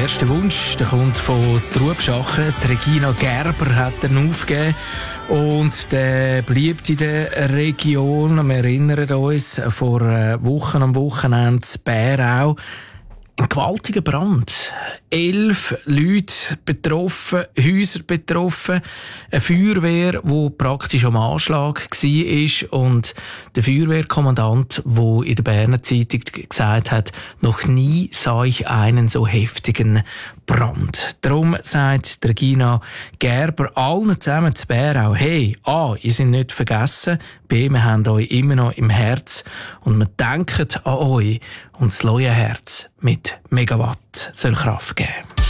erster Wunsch, der kommt von Trubschachen. Regina Gerber hat ihn aufgegeben. Und der bleibt in der Region. Wir erinnern uns, vor Wochen am Wochenende in Bärau. Ein gewaltiger Brand. 11 Leute betroffen, Häuser betroffen. Eine Feuerwehr, die praktisch am Anschlag war. Und der Feuerwehrkommandant, der in der Berner Zeitung gesagt hat, noch nie sah ich einen so heftigen Brand. Darum sagt Regina Gerber allen zusammen zu Bärau, hey, A, ihr seid nicht vergessen, B, wir haben euch immer noch im Herz und wir denken an euch und das Leuenherz mit Megawatt soll Kraft geben.